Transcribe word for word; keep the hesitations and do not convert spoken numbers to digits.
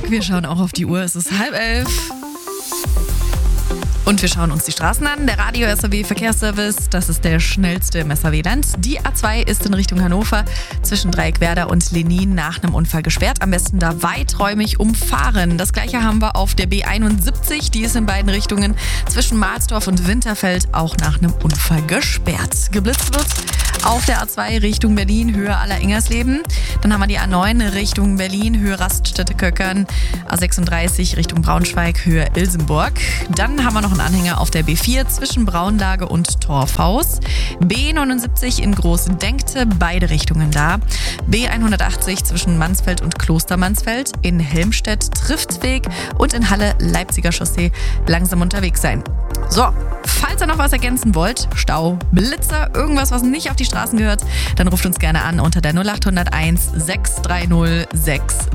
Tag. Wir schauen auch auf die Uhr. Es ist halb elf. Und wir schauen uns die Straßen an. Der Radio S R W Verkehrsservice, das ist der schnellste im S R W-Land. Die A zwei ist in Richtung Hannover zwischen Dreieckwerder und Lenin nach einem Unfall gesperrt. Am besten da weiträumig umfahren. Das gleiche haben wir auf der B einundsiebzig. Die ist in beiden Richtungen zwischen Mahlsdorf und Winterfeld auch nach einem Unfall gesperrt. Geblitzt wird auf der A zwei Richtung Berlin, Höhe Aller-Ingersleben. Dann haben wir die A neun Richtung Berlin, Höhe Raststätte-Köckern. A sechsunddreißig Richtung Braunschweig, Höhe Ilsenburg. Dann haben wir noch einen Anhänger auf der B vier zwischen Braunlage und Torfhaus. B neunundsiebzig in Groß-Denkte, beide Richtungen da. B hundertachtzig zwischen Mansfeld und Klostermansfeld. In Helmstedt Triftweg und in Halle Leipziger Chaussee langsam unterwegs sein. So, falls ihr noch was ergänzen wollt, Stau, Blitzer, irgendwas, was nicht auf die Straßen gehört, dann ruft uns gerne an unter der null acht null eins sechs drei null sechs